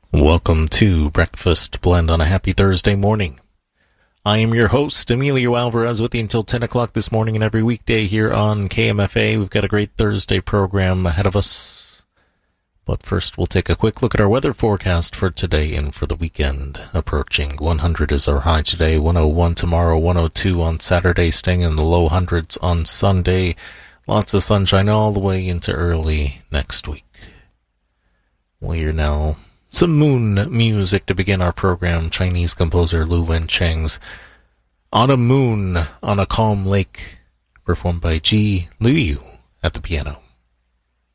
Welcome to Breakfast Blend on a happy Thursday morning. I am your host, Emilio Alvarez, with you until 10 o'clock this morning and every weekday here on KMFA. We've got a great Thursday program ahead of us. But first, we'll take a quick look at our weather forecast for today and for the weekend. Approaching 100 is our high today, 101 tomorrow, 102 on Saturday, staying in the low hundreds on Sunday. Lots of sunshine all the way into early next week. We'll hear now some moon music to begin our program. Chinese composer Lu Wencheng's Autumn Moon on a Calm Lake, performed by Ji Liu at the piano.